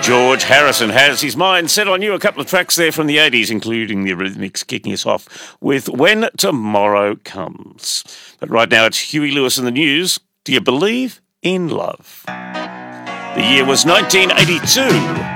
George Harrison has his mind set on you. A couple of tracks there from the 80s, including the Eurythmics, kicking us off with When Tomorrow Comes. But right now it's Huey Lewis in the news. Do you believe in love? The year was 1982.